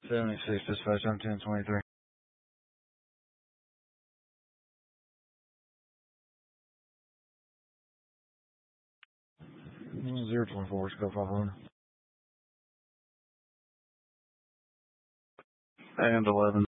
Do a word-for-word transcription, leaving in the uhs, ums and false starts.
seventy-six, dispatch, I'm ten twenty-three. zero twenty-four, scope five hundred. And eleven.